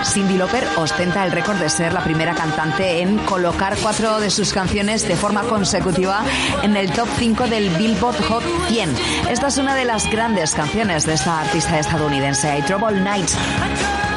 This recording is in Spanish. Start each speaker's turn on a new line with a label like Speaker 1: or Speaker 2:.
Speaker 1: Cyndi Lauper ostenta el récord de ser la primera cantante en colocar 4 de sus canciones de forma consecutiva en el top 5 del Billboard Hot 100. Esta es una de las grandes canciones de esta artista estadounidense, I Trouble Nights.